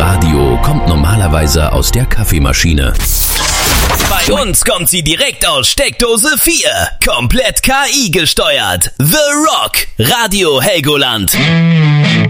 Radio kommt normalerweise aus der Kaffeemaschine. Bei uns kommt sie direkt aus Steckdose 4. Komplett KI gesteuert. The Rock. Radio Helgoland.